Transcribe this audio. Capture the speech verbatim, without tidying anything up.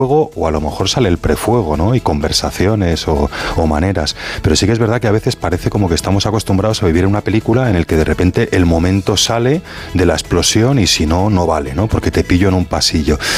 fuego, o a lo mejor sale el prefuego, ¿no? Y conversaciones o, o maneras. Pero sí que es verdad que a veces parece como que estamos acostumbrados a vivir en una película en el que de repente el momento sale de la explosión y si no, no vale, ¿no? Porque te pillo en un pasillo.